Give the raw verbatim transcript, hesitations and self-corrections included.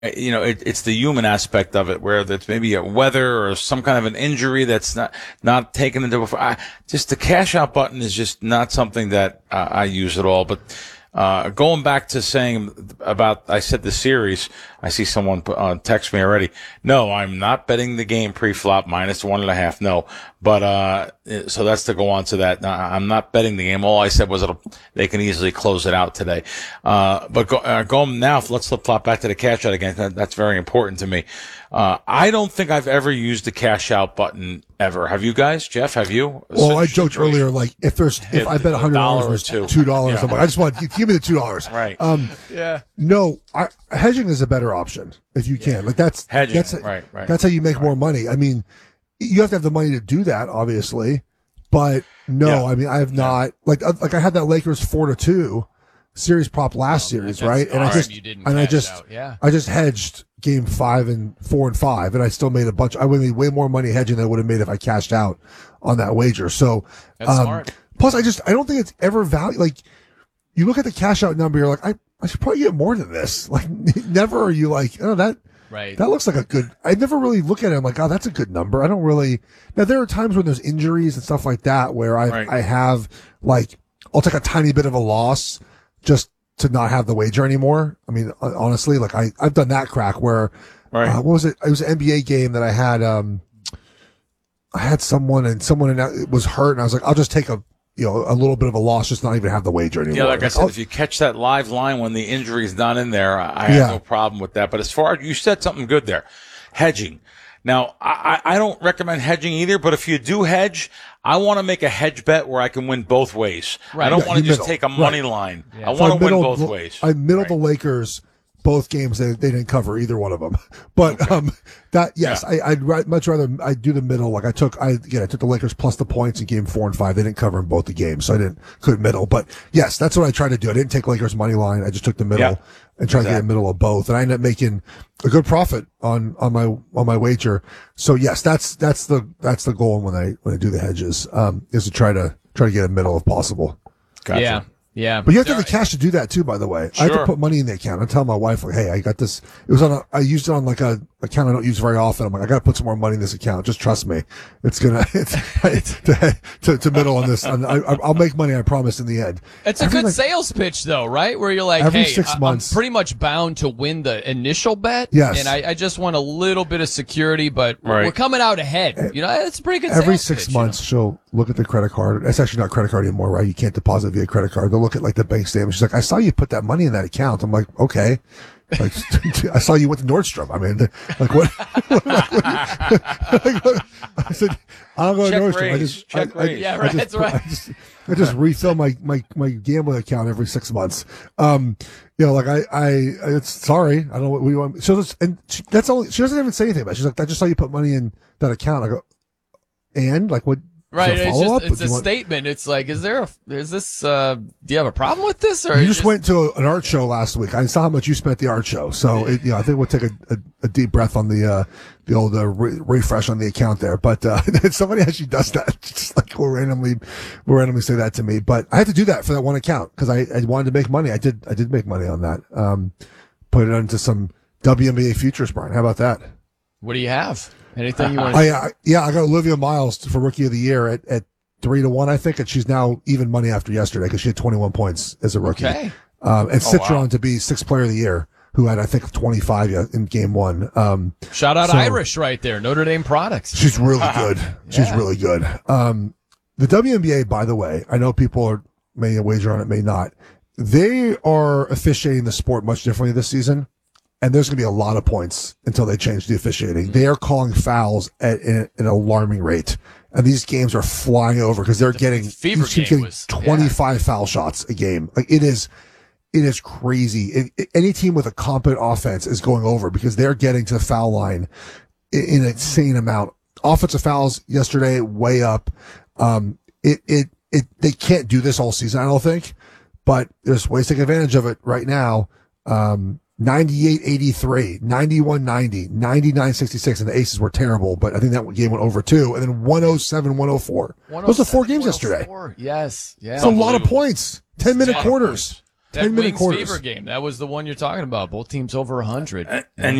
you know, it, it's the human aspect of it, where there's maybe a weather or some kind of an injury that's not not taken into before. I, just the cash out button is just not something that uh, I use at all. But uh, going back to saying about, I said the series. I see someone uh, text me already. No, I'm not betting the game pre-flop minus one and a half. No, but uh, so that's to go on to that. No, I'm not betting the game. All I said was it'll, they can easily close it out today. Uh, but go, uh, going now, let's flip flop back to the cash out again. That, that's very important to me. Uh, I don't think I've ever used the cash out button ever. Have you guys, Jeff? Have you? Well, I joked earlier, like if there's if I bet a hundred dollars or two dollars, yeah. I'm like, I just want give me the two dollars. Right. Um, yeah. No, I, hedging is a better option if you can. Like that's hedging. That's, right. Right. That's how you make right. more money. I mean, you have to have the money to do that, obviously. But no, yeah. I mean, I have not yeah. like like I had that Lakers four to two series prop last oh, series, right? And I just and I just out. Yeah. I just hedged game five and four and five, and I still made a bunch. I would have made way more money hedging than I would have made if I cashed out on that wager. So, That's um, smart. Plus, I just I don't think it's ever value. Like you look at the cash out number, you're like, I I should probably get more than this. Like never are you like, oh that. Right. That looks like a good, I never really look at it. I'm like, oh, that's a good number. I don't really, now there are times when there's injuries and stuff like that where I, right. I have like, I'll take a tiny bit of a loss just to not have the wager anymore. I mean, honestly, like I, I've done that crack where, right. uh, what was it? It was an N B A game that I had, um, I had someone and someone was hurt and I was like, I'll just take a, you know, a little bit of a loss, just not even have the wager anymore. Yeah, like I like, said, I'll, if you catch that live line when the injury is not in there, I have yeah. no problem with that. But as far as you said something good there, hedging. Now, I, I don't recommend hedging either, but if you do hedge, I want to make a hedge bet where I can win both ways. Right. I don't yeah, want to just middle. take a money right. line. Yeah. I so want to win both ways. I middle right. the Lakers. Both games they they didn't cover either one of them, but okay. um that yes yeah. I I'd ra- much rather I do the middle. Like I took I again I took the Lakers plus the points in game four and five. They didn't cover in both the games, so I didn't couldn't middle. But yes, that's what I tried to do. I didn't take Lakers money line. I just took the middle yeah. and tried exactly. to get a middle of both, and I ended up making a good profit on on my on my wager. So yes, that's that's the that's the goal when I when I do the hedges um is to try to try to get a middle if possible. Gotcha. Yeah. Yeah, but you have to have the cash to do that too. By the way, sure. I have to put money in the account. I tell my wife, like, "Hey, I got this. It was on. A, I used it on like a account I don't use very often. I'm like, I got to put some more money in this account. Just trust me. It's gonna it's, it's to, to to middle on this. And I, I'll make money. I promise. In the end, it's a every, good like, sales pitch, though, right? Where you're like, every hey, six I, months, I'm pretty much bound to win the initial bet. Yes, and I, I just want a little bit of security, but right. we're coming out ahead. You know, it's a pretty good. Every sales six pitch, months, you know? She'll look at the credit card. It's actually not credit card anymore, right? You can't deposit via credit card. They'll look at like the bank statement. She's like, I saw you put that money in that account. I'm like, okay. Like, I saw you went to Nordstrom. I mean, like what? like, what? I said, I don't go Check to Nordstrom. Raise. I just, Check I, I, yeah, I right. just, That's right. I just, I just refill my, my, my gambling account every six months. Um, you know, like I, I, it's sorry. I don't know what we want. So that's, and she, that's all, she doesn't even say anything about it. She's like, I just saw you put money in that account. I go, and like what? Right, it's just up? it's a want... statement. It's like, is there a is this? Uh, do you have a problem with this? Or you just, just went to a, an art show last week. I saw how much you spent at the art show, so it, you know, I think we'll take a, a, a deep breath on the uh, the old uh, re- refresh on the account there. But uh, somebody actually does that, just like will randomly will randomly say that to me. But I had to do that for that one account because I, I wanted to make money. I did I did make money on that. Um, put it into some W N B A futures, Brian. How about that? What do you have? Anything you want? I, I yeah, I got Olivia Miles for Rookie of the Year at at. Three to one, I think, and she's now even money after yesterday because she had twenty-one points as a rookie. Okay. Um, and oh, Citron wow. to be sixth player of the year, who had I think twenty-five in game one. Um, Shout out so Irish right there, Notre Dame products. She's really good. She's yeah. really good. Um, the W N B A, by the way, I know people are may wager on it, may not. They are officiating the sport much differently this season, and there's going to be a lot of points until they change the officiating. They are calling fouls at an, an alarming rate. And these games are flying over because they're the getting, fever each team's game getting was, twenty-five yeah. foul shots a game. Like it is, it is crazy. It, it, any team with a competent offense is going over because they're getting to the foul line in, in an insane amount. Offensive fouls yesterday way up. Um, it, it, it, they can't do this all season, I don't think, but there's ways to take advantage of it right now. Um, ninety-eight eighty-three, ninety-one ninety, ninety-nine sixty-six, and the Aces were terrible, but I think that game went over too. And then one oh seven one oh four. Those are four games yesterday. Yes. Yeah. It's a lot of points. ten minute quarters. That ten minute Wings quarters. Fever game. That was the one you're talking about. Both teams over one hundred. And